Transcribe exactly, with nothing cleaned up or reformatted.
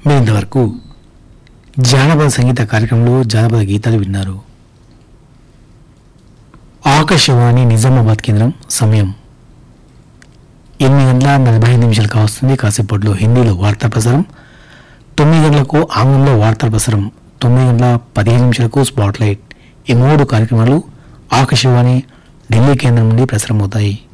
మీరు ఇంతవరకు జానపద సంగీత కార్యక్రమంలో జానపద గీతాలు విన్నారు. ఆకాశవాణి నిజామాబాద్ కేంద్రం. సమయం ఎనిమిది గంటల నలభై ఐదు నిమిషాలు కావస్తుంది. కాసేపట్లో హిందీలో వార్తా ప్రసారం, తొమ్మిది గంటలకు ఆంగ్లంలో వార్తా ప్రసారం, తొమ్మిది గంటల పదిహేను నిమిషాలకు స్పాట్లైట్. ఈ మూడు కార్యక్రమాలు ఆకాశవాణి ఢిల్లీ కేంద్రం నుండి ప్రసారమవుతాయి.